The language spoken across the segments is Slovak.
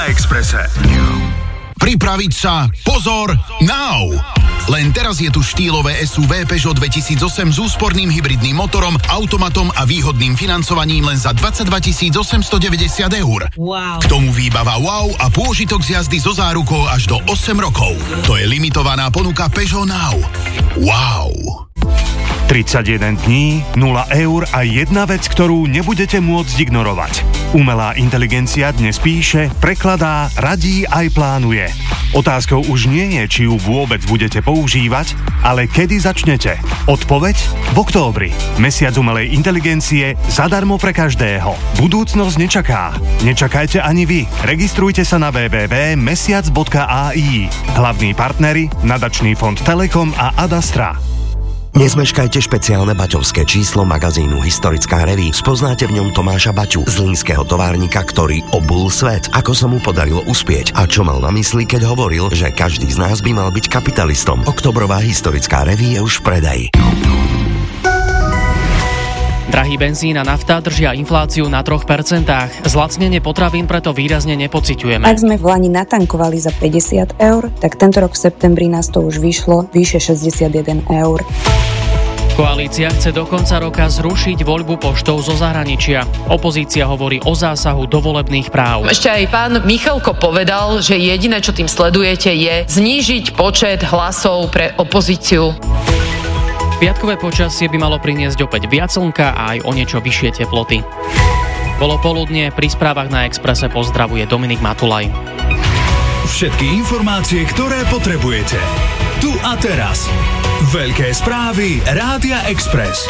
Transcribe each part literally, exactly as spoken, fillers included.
Expresse. Pripraviť sa, pozor, now! Len teraz je tu štýlové es ú vé Peugeot dvetisícosem s úsporným hybridným motorom, automatom a výhodným financovaním len za dvadsaťdva tisíc osemstodeväťdesiat eur. Wow. K tomu výbava wow a pôžitok z jazdy so zárukou až do osem rokov. To je limitovaná ponuka Peugeot Now. Wow. tridsaťjeden dní, nula eur a jedna vec, ktorú nebudete môcť ignorovať. Umelá inteligencia dnes píše, prekladá, radí aj plánuje. Otázkou už nie je, či ju vôbec budete používať, ale kedy začnete. Odpoveď? V októbri. Mesiac umelej inteligencie zadarmo pre každého. Budúcnosť nečaká. Nečakajte ani vy. Registrujte sa na w w w bodka mesiac bodka a i. Hlavní partneri Nadačný fond Telekom a Adastra. Nezmeškajte špeciálne baťovské číslo magazínu Historická reví. Spoznáte v ňom Tomáša Baťu, zlínského továrnika, ktorý obul svet. Ako sa mu podarilo uspieť a čo mal na mysli, keď hovoril, že každý z nás by mal byť kapitalistom. Oktobrová Historická reví je už v predaji. Drahý benzín a nafta držia infláciu na troch percentách. Zlacnenie potravín preto výrazne nepociťujeme. Ak sme v lani natankovali za päťdesiat eur, tak tento rok v septembri nás to už vyšlo vyše šesťdesiatjeden eur. Koalícia chce do konca roka zrušiť voľbu poštou zo zahraničia. Opozícia hovorí o zásahu do volebných práv. Ešte aj pán Michalko povedal, že jediné, čo tým sledujete, je znížiť počet hlasov pre opozíciu. Piatkové počasie by malo priniesť opäť viac slnka a aj o niečo vyššie teploty. Bolo poludnie, pri správach na Expresse pozdravuje Dominik Matulaj. Všetky informácie, ktoré potrebujete. Tu a teraz. Veľké správy Rádia Express.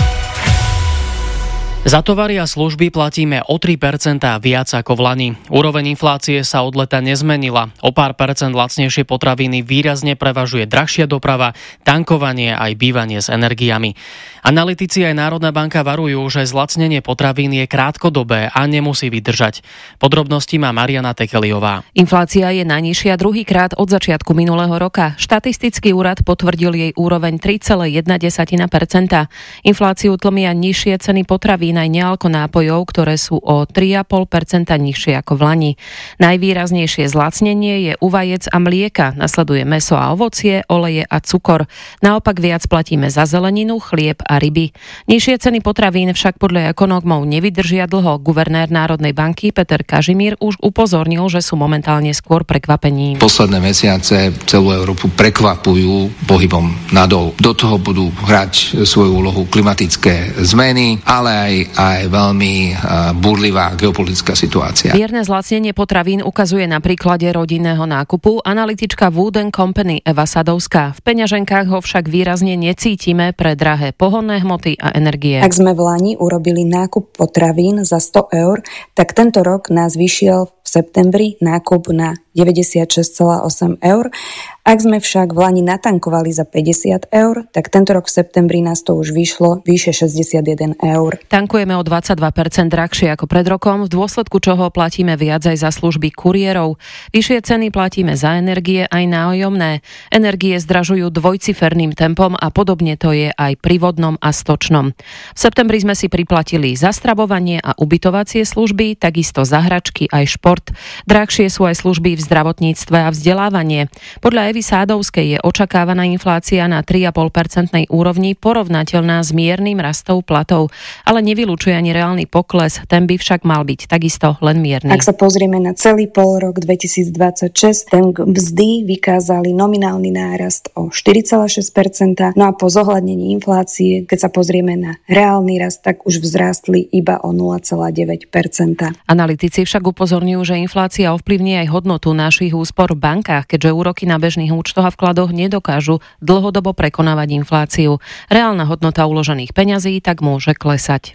Za tovary a služby platíme o tri percentá viac ako v lani. Úroveň inflácie sa od leta nezmenila. O pár percent lacnejšie potraviny výrazne prevažuje drahšia doprava, tankovanie aj bývanie s energiami. Analytici aj Národná banka varujú, že zlacnenie potravín je krátkodobé a nemusí vydržať. Podrobnosti má Mariana Tekeliová. Inflácia je najnižšia druhýkrát od začiatku minulého roka. Štatistický úrad potvrdil jej úroveň tri celé jedna percenta. Infláciu tlmia nižšie ceny potravín aj nealko nápojov, ktoré sú o tri celé päť percenta nižšie ako v lani. Najvýraznejšie zlacnenie je u vajec a mlieka, nasleduje mäso a ovocie, oleje a cukor. Naopak viac platíme za zeleninu, chlieb a ryby. Nižšie ceny potravín však podľa ekonómov nevydržia dlho. Guvernér Národnej banky Peter Kažimír už upozornil, že sú momentálne skôr prekvapením. Posledné mesiace celú Európu prekvapujú pohybom nadol. Do toho budú hrať svoju úlohu klimatické zmeny, ale aj aj veľmi uh, búrlivá geopolitická situácia. Mierne zlacnenie potravín ukazuje na príklade rodinného nákupu analytička Wood and Company Eva Sadovská. V peňaženkách ho však výrazne necítime pre drahé pohonné hmoty a energie. Ak sme v lani urobili nákup potravín za sto eur, tak tento rok nás vyšiel v septembri nákup na deväťdesiatšesť celá osem eur. Ak sme však v lani natankovali za päťdesiat eur, tak tento rok v septembri nás to už vyšlo vyše šesťdesiatjeden eur. Tankujeme o dvadsaťdva percent drahšie ako pred rokom, v dôsledku čoho platíme viac aj za služby kuriérov. Vyššie ceny platíme za energie aj nájomné. Energie zdražujú dvojciferným tempom a podobne to je aj pri vodnom a stočnom. V septembri sme si priplatili za stravovanie a ubytovacie služby, takisto za hračky aj šport. Drahšie sú aj služby v zdravotníctve a vzdelávanie. Podľa Evy Sádovskej je očakávaná inflácia na tri celé päť percentnej úrovni porovnateľná s miernym rastom platov, ale nevylučuje ani reálny pokles, ten by však mal byť takisto len mierny. Ak sa pozrieme na celý polrok dvetisícdvadsaťšesť, ten mzdy vykázali nominálny nárast o štyri celé šesť percenta, no a po zohľadnení inflácie, keď sa pozrieme na reálny rast, tak už vzrástli iba o nula celé deväť percenta. Analytici však upozorňujú, že inflácia ovplyvní aj hodnotu našich úspor v bankách, keďže úroky na bežných účtoch a vkladoch nedokážu dlhodobo prekonávať infláciu. Reálna hodnota uložených peňazí tak môže klesať.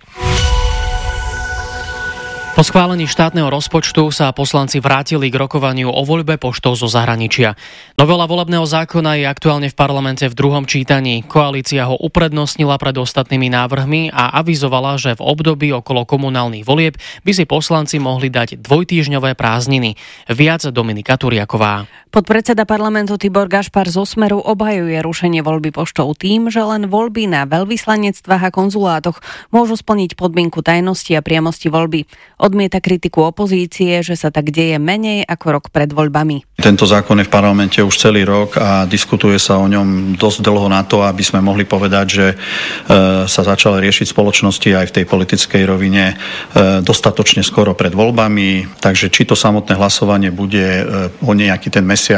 Po schválení štátneho rozpočtu sa poslanci vrátili k rokovaniu o voľbe poštou zo zahraničia. Novela volebného zákona je aktuálne v parlamente v druhom čítaní. Koalícia ho uprednostnila pred ostatnými návrhmi a avizovala, že v období okolo komunálnych volieb by si poslanci mohli dať dvojtýždňové prázdniny. Viac Dominika Turiaková. Podpredseda parlamentu Tibor Gašpar zo Smeru obhajuje rušenie voľby poštou tým, že len voľby na veľvyslanectvách a konzulátoch môžu splniť podmienku tajnosti a priamosti voľby. Odmieta kritiku opozície, že sa tak deje menej ako rok pred voľbami. Tento zákon je v parlamente už celý rok a diskutuje sa o ňom dosť dlho na to, aby sme mohli povedať, že e, sa začal riešiť v spoločnosti aj v tej politickej rovine e, dostatočne skoro pred voľbami. Takže či to samotné hlasovanie bude e, o nejaký ten mesiac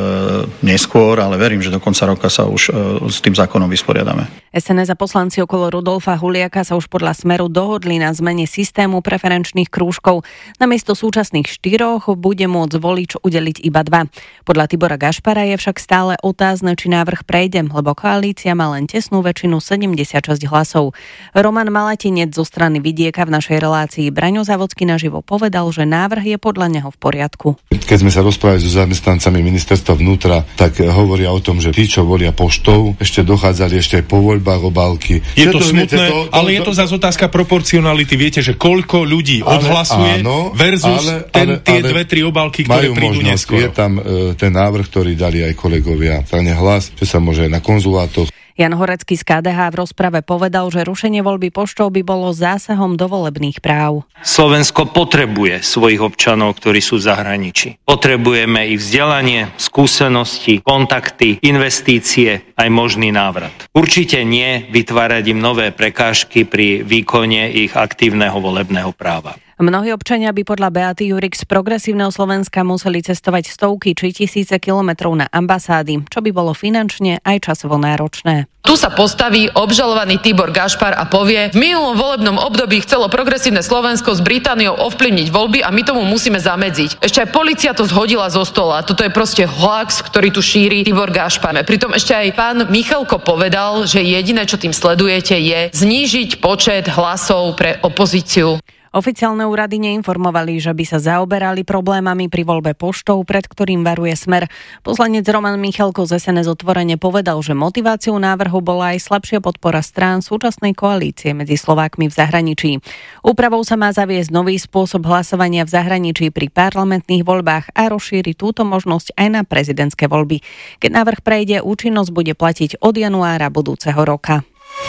neskôr, ale verím, že do konca roka sa už s tým zákonom vysporiadame. es en es a poslanci okolo Rudolfa Huliaka sa už podľa Smeru dohodli na zmene systému preferenčných krúžkov. Namiesto súčasných štyroch bude môcť volič udeliť iba dva. Podľa Tibora Gašpara je však stále otázne, či návrh prejde, lebo koalícia má len tesnú väčšinu sedemdesiatšesť hlasov. Roman Malatinec zo strany Vidieka v našej relácii Braňo Závodský naživo povedal, že návrh je podľa neho v poriadku. Keď sme sa rozprávali so zamestnancami ministerstva vnútra, tak hovoria o tom, že tí, čo volia poštou, ešte dochádzali ešte aj po voľbách obálky. Je to, to smutné, viete, to, to, ale to, je to zase otázka proporcionality. Viete, že koľko ľudí ale, odhlasuje áno, versus ale, ten, ale, tie ale dve, tri obálky, ktoré prídu možnosť, neskôr. Je tam e, ten návrh, ktorý dali aj kolegovia. Strane Hlas, že sa môže aj na konzulátoch. Jan Horecký z ká dé há v rozprave povedal, že rušenie voľby poštou by bolo zásahom do volebných práv. Slovensko potrebuje svojich občanov, ktorí sú v zahraničí. Potrebujeme ich vzdelanie, skúsenosti, kontakty, investície, aj možný návrat. Určite nie vytvárať im nové prekážky pri výkone ich aktívneho volebného práva. Mnohí občania by podľa Beaty Jurik z Progresívneho Slovenska museli cestovať stovky či tisíce kilometrov na ambasády, čo by bolo finančne aj časovo náročné. Tu sa postaví obžalovaný Tibor Gašpar a povie, v minulom volebnom období chcelo Progresívne Slovensko s Britániou ovplyvniť voľby a my tomu musíme zamedziť. Ešte aj polícia to zhodila zo stola. Toto je proste hoax, ktorý tu šíri Tibor Gašpar. Pritom ešte aj pán Michalko povedal, že jediné, čo tým sledujete, je znížiť počet hlasov pre opozíciu. Oficiálne úrady neinformovali, že by sa zaoberali problémami pri voľbe poštou, pred ktorým varuje Smer. Poslanec Roman Michalko z es en es otvorene povedal, že motiváciou návrhu bola aj slabšia podpora strán súčasnej koalície medzi Slovákmi v zahraničí. Úpravou sa má zaviesť nový spôsob hlasovania v zahraničí pri parlamentných voľbách a rozšíriť túto možnosť aj na prezidentské voľby. Keď návrh prejde, účinnosť bude platiť od januára budúceho roka.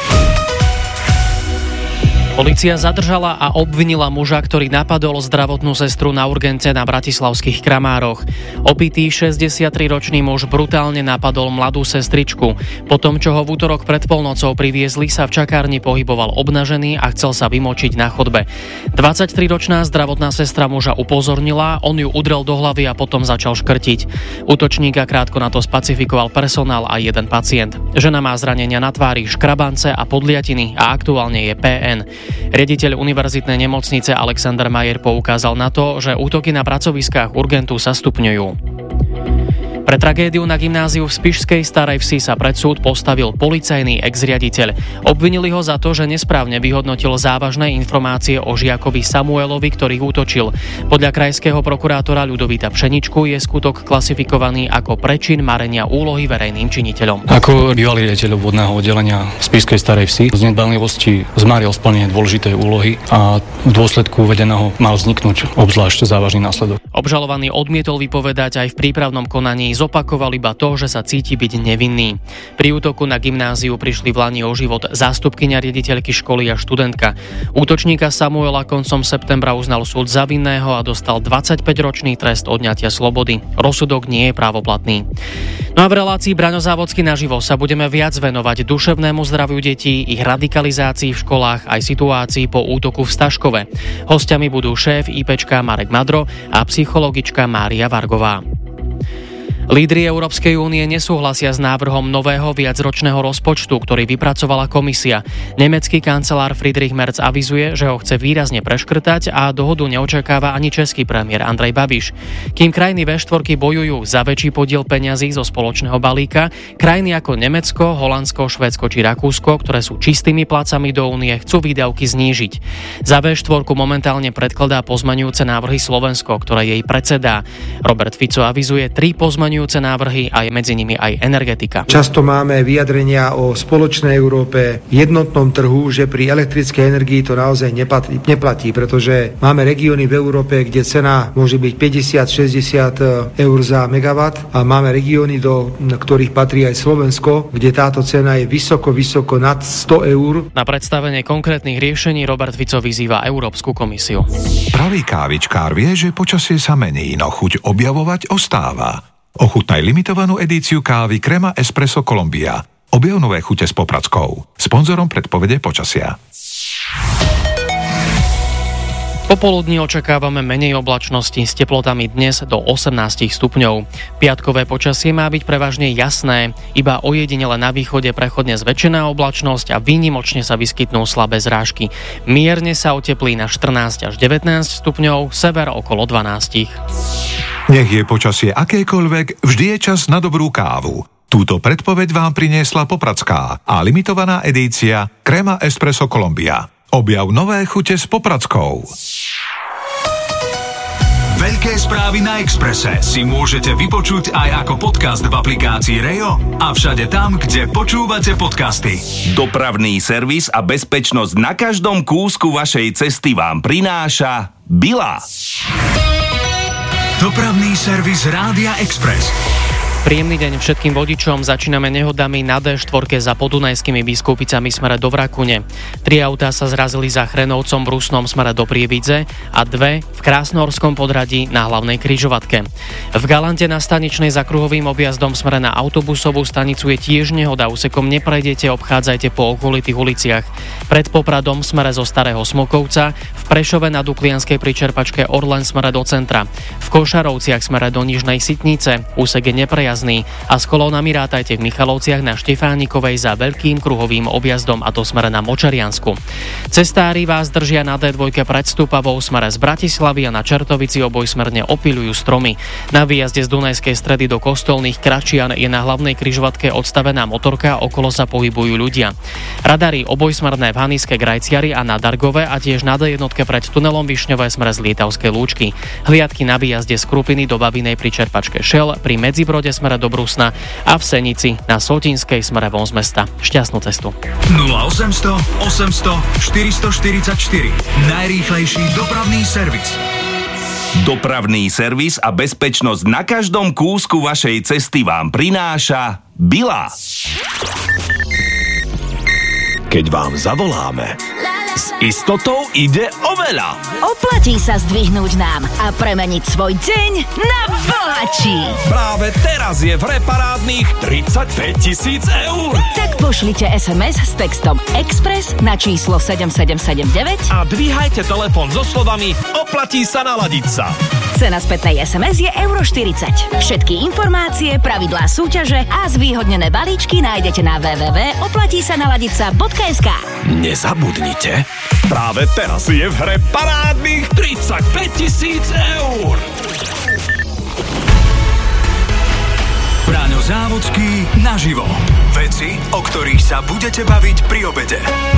Polícia zadržala a obvinila muža, ktorý napadol zdravotnú sestru na urgente na bratislavských Kramároch. Opitý šesťdesiatriročný muž brutálne napadol mladú sestričku. Po tom, čo ho v útorok pred polnocou priviezli, sa v čakárni pohyboval obnažený a chcel sa vymočiť na chodbe. dvadsaťtriročná zdravotná sestra muža upozornila, on ju udrel do hlavy a potom začal škrtiť. Útočníka krátko na to spacifikoval personál a jeden pacient. Žena má zranenia na tvári, škrabance a podliatiny a aktuálne je pé en. Riaditeľ univerzitnej nemocnice Alexander Majer poukázal na to, že útoky na pracoviskách urgentu sa stupňujú. Pre tragédiu na gymnáziu v Spišskej Starej Vsi sa pred súd postavil policajný ex-riaditeľ. Obvinili ho za to, že nesprávne vyhodnotil závažné informácie o žiakovi Samuelovi, ktorý útočil. Podľa krajského prokurátora Ľudovíta Pšeničku je skutok klasifikovaný ako prečin marenia úlohy verejným činiteľom. Ako bývalý riaditeľ obvodného oddelenia v Spišskej Starej Vsi z nedbanlivosti zmaril splnenie dôležitej úlohy a v dôsledku uvedeného mal vzniknúť obzvlášť závažný následok. Obžalovaný odmietol vypovedať, aj v prípravnom konaní zopakoval iba to, že sa cíti byť nevinný. Pri útoku na gymnáziu prišli v lani o život zástupkyňa riaditeľky školy a študentka. Útočníka Samuela koncom septembra uznal súd za vinného a dostal dvadsaťpäťročný trest odňatia slobody. Rozsudok nie je právoplatný. No a v relácii Braňo Závodský naživo sa budeme viac venovať duševnému zdraviu detí, ich radikalizácii v školách aj situácii po útoku v Staškove. Hostiami budú šéf IPčka Marek Madro a psychologička Mária Vargová. Lídri Európskej únie nesúhlasia s návrhom nového viacročného rozpočtu, ktorý vypracovala komisia. Nemecký kancelár Friedrich Merz avizuje, že ho chce výrazne preškrtať a dohodu neočakáva ani český premiér Andrej Babiš. Kým krajiny vé štyri bojujú za väčší podiel peňazí zo spoločného balíka, krajiny ako Nemecko, Holandsko, Švédsko či Rakúsko, ktoré sú čistými placami do únie, chcú výdavky znížiť. Za vé štyri momentálne predkladá pozmeňujúce návrhy Slovensko, ktoré jej predsedá. Robert Fico avizuje tri pozmeňujúce doplňujúce návrhy a je medzi nimi aj energetika. Často máme vyjadrenia o spoločnej Európe, jednotnom trhu, že pri elektrickej energii to naozaj neplatí, neplatí, pretože máme regióny v Európe, kde cena môže byť päťdesiat až šesťdesiat eur za megawatt a máme regióny, do ktorých patrí aj Slovensko, kde táto cena je vysoko, vysoko nad sto eur. Na predstavenie konkrétnych riešení Robert Fico vyzýva Európsku komisiu. Pravý kávičkár vie, že počasie sa mení, no chuť objavovať ostáva. Ochutnaj limitovanú edíciu kávy Crema Espresso Colombia. Objav nové chute s Popradskou. Sponzorom predpovede počasia. Popoludní očakávame menej oblačnosti s teplotami dnes do osemnásť stupňov. Piatkové počasie má byť prevažne jasné, iba ojedinele na východe prechodne zväčšená oblačnosť a výnimočne sa vyskytnú slabé zrážky. Mierne sa oteplí na štrnásť až devätnásť stupňov, sever okolo dvanásť. Nech je počasie akékoľvek, vždy je čas na dobrú kávu. Túto predpoveď vám priniesla Popradská a limitovaná edícia Crema Espresso Colombia. Objav nové chute s Popradskou. Veľké správy na Expresse si môžete vypočuť aj ako podcast v aplikácii Rejo a všade tam, kde počúvate podcasty. Dopravný servis a bezpečnosť na každom kúsku vašej cesty vám prináša Bila. Dopravný servis Rádia Express. Príjemný deň všetkým vodičom. Začíname nehodami na dé štyri za podunajskými Biskupicami smere do Vrakune. Tri autá sa zrazili za Chrenovcom v Rusnom smere do Prievidze a dve v Krásnohorskom podradí na hlavnej križovatke. V Galante na staničnej za kruhovým objazdom smere na autobusovú stanicu je tiež nehoda. Úsekom neprejdete, obchádzajte po okolitých uliciach. Pred Popradom smere zo Starého Smokovca, v Prešove na Duklianskej pri čerpačke Orlen smere do centra. V Košarovciach smere do Nižnej Sitnice, úsek je neprejazný a s kolónami rátajte v Michalovciach na Štefánikovej za veľkým kruhovým objazdom, a to smere na Močariansku. Cestári vás držia na dé dva pred Stupavou smere z Bratislavy a na Čertovici obojsmerne opiľujú stromy. Na výjazde z Dunajskej Stredy do Kostolných Kračian je na hlavnej križovatke odstavená motorka, okolo sa pohybujú ľudia. Radary obojsmerné v Haniske Grajciari a na Dargove a tiež na dé jedna pred tunelom Višňové smere z Lietavskej Lúčky. Hliadky na výjazde z Krupiny do Babinej pri čerpačke Šel, pri Medzibrode smere do Brusna a v Senici na Sotinskej smere von z mesta. Šťastnú cestu. nula osemsto osemsto štyristoštyridsaťštyri. Najrýchlejší dopravný servis. Dopravný servis a bezpečnosť na každom kúsku vašej cesty vám prináša Bila. Keď vám zavoláme, s istotou ide o veľa. Oplatí sa zdvihnúť nám a premeniť svoj deň na bohatší. Práve teraz je v hre parádnych tridsaťpäť tisíc eur. Tak pošlite es em es s textom Express na číslo sedem sedem sedem deväť a dvíhajte telefón so slovami oplatí sa naladiť sa. Cena spätnej es em es je euro štyridsať. Všetky informácie, pravidlá súťaže a zvýhodnené balíčky nájdete na w w w bodka oplatí sa naladiť sa bodka es ká. Nezabudnite, práve teraz je v hre parádnych tridsaťpäť tisíc eur. Braňo Závodský naživo. Veci, o ktorých sa budete baviť pri obede.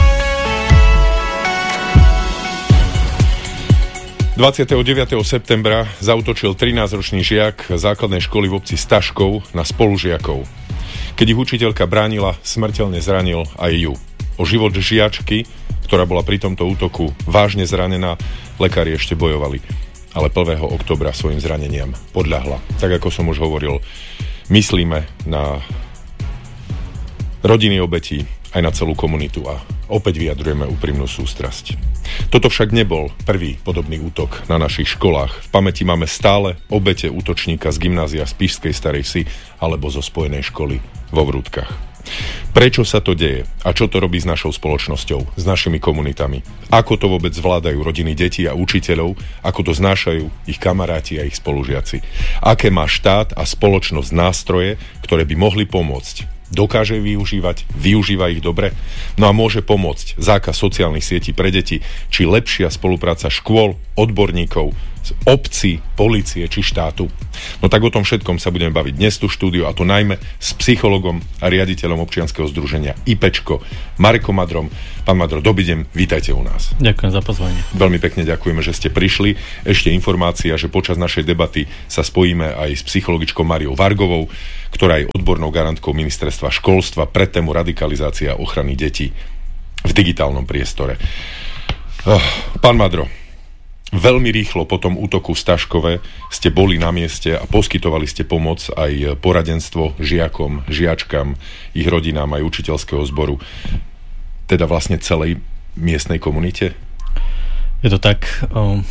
dvadsiateho deviateho septembra zaútočil trinásťročný žiak základnej školy v obci Staškov na spolužiakov. Keď ich učiteľka bránila, smrteľne zranil aj ju. O život žiačky, ktorá bola pri tomto útoku vážne zranená, lekári ešte bojovali. Ale prvého októbra svojim zraneniam podľahla. Tak ako som už hovoril, myslíme na rodiny obetí, aj na celú komunitu a opäť vyjadrujeme úprimnú sústrasť. Toto však nebol prvý podobný útok na našich školách. V pamäti máme stále obete útočníka z gymnázia z Spišskej Starej Vsi alebo zo Spojenej školy vo Vrútkach. Prečo sa to deje a čo to robí s našou spoločnosťou, s našimi komunitami? Ako to vôbec zvládajú rodiny detí a učiteľov? Ako to znášajú ich kamaráti a ich spolužiaci? Aké má štát a spoločnosť nástroje, ktoré by mohli pomôcť? Dokáže využívať, využíva ich dobre? No a môže pomôcť zákaz sociálnych sietí pre deti, či lepšia spolupráca škôl, odborníkov obci, polície či štátu. No tak o tom všetkom sa budeme baviť dnes tu štúdiu, a to najmä s psychologom a riaditeľom občianskeho združenia IPčko, Marekom Madrom. Pán Madro, dobrý deň, vítajte u nás. Ďakujem za pozvanie. Veľmi pekne ďakujeme, že ste prišli. Ešte informácia, že počas našej debaty sa spojíme aj s psychologičkou Mariou Vargovou, ktorá je odbornou garantkou Ministerstva školstva pre tému radikalizácia a ochrany detí v digitálnom priestore. Oh, pán Madro, veľmi rýchlo po tom útoku v Staškove ste boli na mieste a poskytovali ste pomoc aj poradenstvo žiakom, žiačkam, ich rodinám aj učiteľského zboru, teda vlastne celej miestnej komunite? Je to tak. Um,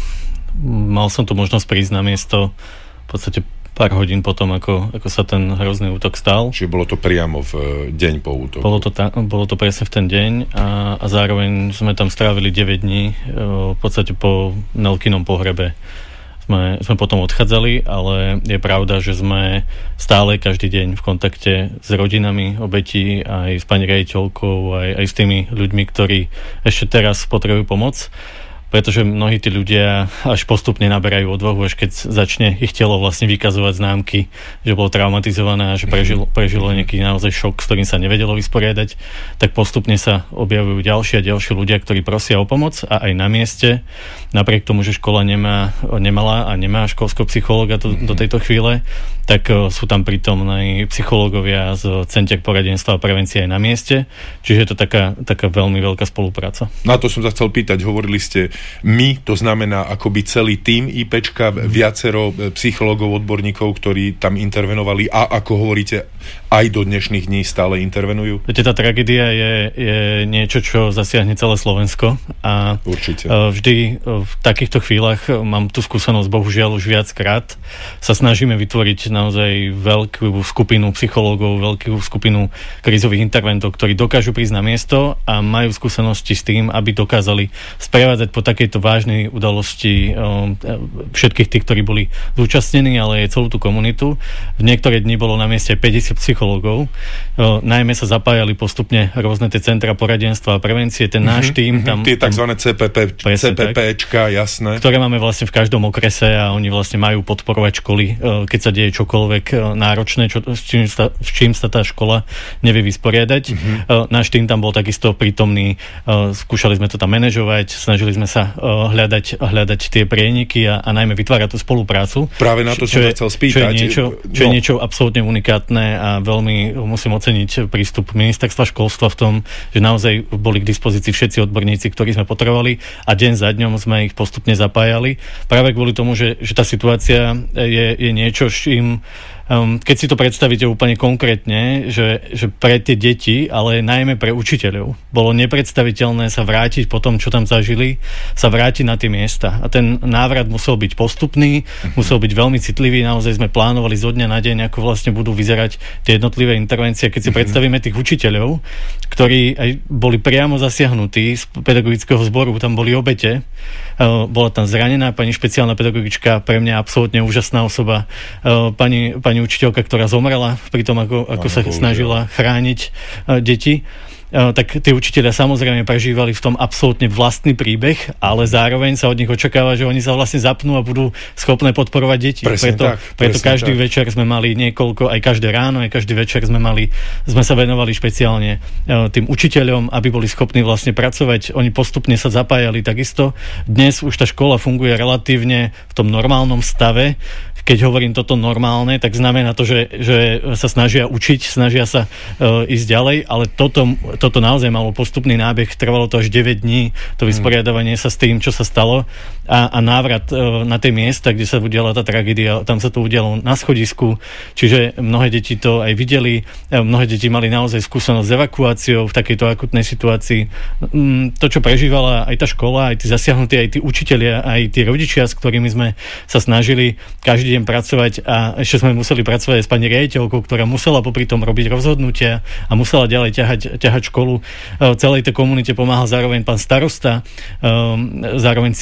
mal som tu možnosť prísť na miesto v podstate pár hodín potom, ako, ako sa ten hrozný útok stal. Čiže bolo to priamo v deň po útoku? Bolo to, ta, bolo to presne v ten deň a, a zároveň sme tam strávili deväť dní, v podstate po Nelkinom pohrebe. Sme, sme potom odchádzali, ale je pravda, že sme stále každý deň v kontakte s rodinami obetí, aj s pani riaditeľkou, aj, aj s tými ľuďmi, ktorí ešte teraz potrebujú pomoc. Pretože mnohí tí ľudia až postupne naberajú odvahu, až keď začne ich telo vlastne vykazovať známky, že bolo traumatizované a že prežilo, prežilo nejaký naozaj šok, s ktorým sa nevedelo vysporiadať, tak postupne sa objavujú ďalší a ďalší ľudia, ktorí prosia o pomoc a aj na mieste. Napriek tomu, že škola nemá, nemala a nemá školského psychológa do, do tejto chvíle, tak sú tam prítomní psychológovia z Centier poradenstva a prevencie aj na mieste. Čiže je to taká, taká veľmi veľká spolupráca. Na to som sa chcel pýtať, hovorili ste my, to znamená akoby celý tím IPčka, viacero psychológov, odborníkov, ktorí tam intervenovali a ako hovoríte, aj do dnešných dní stále intervenujú? Viete, tá tragédia je, je niečo, čo zasiahne celé Slovensko a určite. Vždy v takýchto chvíľach, mám tú skúsenosť bohužiaľ už viackrát, sa snažíme vytvoriť naozaj veľkú skupinu psychológov, veľkú skupinu krízových interventov, ktorí dokážu prísť na miesto a majú skúsenosti s tým, aby dokázali sprevádzať po takejto vážnej udalosti všetkých tých, ktorí boli zúčastnení, ale aj celú tú komunitu. V niektoré dni bolo na mieste päťdesiat psychológov. Najmä sa zapájali postupne rôzne tie centra poradenstva a prevencie. Ten náš tím tam... Tie takzvané cé pé pé, cé pé péčka, jasné. Ktoré máme vlastne v každom okrese a oni vlastne majú podporovať školy, keď sa deje čokoľvek náročné, čo, s, čím sa, s čím sa tá škola nevie vysporiadať. Mm-hmm. Náš tím tam bol takisto prítomný. Skúšali sme to tam manažovať, snažili sme sa hľadať, hľadať tie prieniky a, a najmä vytvárať tú spoluprácu. Práve na to som sa chcel spýtať. Čo je niečo, čo no. je niečo absolútne unikátne a veľmi musím oceniť prístup Ministerstva školstva v tom, že naozaj boli k dispozícii všetci odborníci, ktorí sme potrebovali a deň za dňom sme ich postupne zapájali. Práve kvôli tomu, že, že tá situácia je, je niečo, s čím Um, keď si to predstavíte úplne konkrétne, že, že pre tie deti, ale najmä pre učiteľov, bolo nepredstaviteľné sa vrátiť po tom, čo tam zažili, sa vrátiť na tie miesta. A ten návrat musel byť postupný, musel byť veľmi citlivý, naozaj sme plánovali zo dňa na deň, ako vlastne budú vyzerať tie jednotlivé intervencie. Keď si predstavíme tých učiteľov, ktorí aj boli priamo zasiahnutí z pedagogického zboru, tam boli obete, uh, bola tam zranená pani špeciálna pedagogička, pre mňa absolútne úžasná osoba, uh, pani, pani učiteľka, ktorá zomrela pri tom, ako, ako sa snažila chrániť uh, deti. Tak tí učitelia samozrejme prežívali v tom absolútne vlastný príbeh, ale zároveň sa od nich očakáva, že oni sa vlastne zapnú a budú schopné podporovať deti. Presne preto tak, preto presne každý tak. večer sme mali niekoľko, aj každé ráno, aj každý večer sme mali, sme sa venovali špeciálne tým učiteľom, aby boli schopní vlastne pracovať. Oni postupne sa zapájali takisto. Dnes už tá škola funguje relatívne v tom normálnom stave. Keď hovorím toto normálne, tak znamená to, že, že sa snažia učiť, snažia sa uh, ísť ďalej, ale toto, toto naozaj malo postupný nábeh, trvalo to až deväť dní, to vysporiadavanie sa s tým, čo sa stalo a, a návrat uh, na tie miesta, kde sa udiala tá tragédia, tam sa to udialo na schodisku, čiže mnohé deti to aj videli, mnohé deti mali naozaj skúsenosť s evakuáciou v takejto akutnej situácii. Um, to, čo prežívala aj tá škola, aj tí zasiahnutí, aj tí učitelia, aj tí rodičia, s ktorými sme sa snažili každý deň pracovať a ešte sme museli pracovať aj s pani riaditeľkou, ktorá musela popri tom robiť rozhodnutia a musela ďalej ťahať, ťahať školu. Celej tej komunite pomáhal zároveň pán starosta, zároveň cirkev,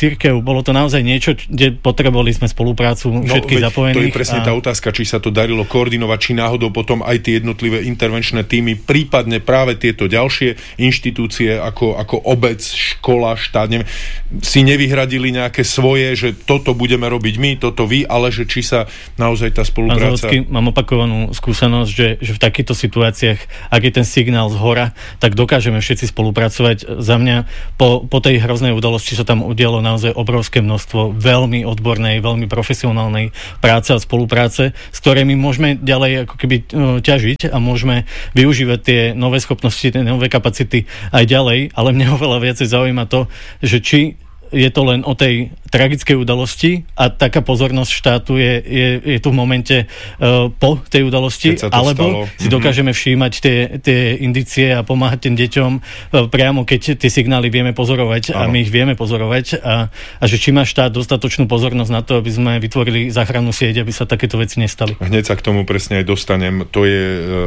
bolo to naozaj niečo, kde potrebovali sme spoluprácu všetkých no, zapojených. To je presne a... tá otázka, či sa to darilo koordinovať, či náhodou potom aj tie jednotlivé intervenčné týmy, prípadne práve tieto ďalšie inštitúcie ako, ako obec, škola, štát, neviem, si nevyhradili nejaké svoje, že toto budeme robiť my, toto vy, ale že či sa naozaj tá spolupráca... Závodský, mám opakovanú skúsenosť, že, že v takýchto situáciách, ak je ten signál z hora, tak dokážeme všetci spolupracovať. Za mňa po, po tej hroznej udalosti sa tam udialo naozaj obrovské množstvo veľmi odbornej, veľmi profesionálnej práce a spolupráce, s ktorými môžeme ďalej ako keby ťažiť a môžeme využívať tie nové schopnosti, tie nové kapacity aj ďalej, ale mňa oveľa viacej zaujíma to, že či je to len o tej tragickej udalosti a taká pozornosť štátu je, je, je tu v momente uh, po tej udalosti, alebo stalo. Si dokážeme všímať tie, tie indície a pomáhať tým deťom uh, priamo, keď tie signály vieme pozorovať. Ano. A my ich vieme pozorovať a, a že či má štát dostatočnú pozornosť na to, aby sme vytvorili záchrannú sieť, aby sa takéto veci nestali. Hneď sa k tomu presne aj dostanem. To je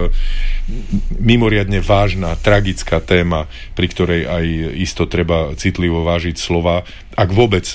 uh, mimoriadne vážna, tragická téma, pri ktorej aj isto treba citlivo vážiť slova. Ak vôbec,